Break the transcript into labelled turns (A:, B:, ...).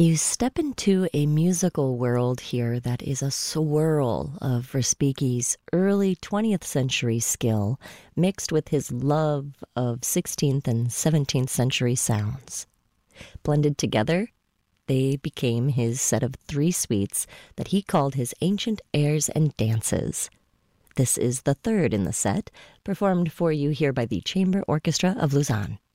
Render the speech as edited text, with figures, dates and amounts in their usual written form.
A: You step into a musical world here that is a swirl of Respighi's early 20th century skill mixed with his love of 16th and 17th century sounds. Blended together, they became his set of three suites that he called his Ancient Airs and Dances. This is the third in the set, performed for you here by the Chamber Orchestra of Lausanne.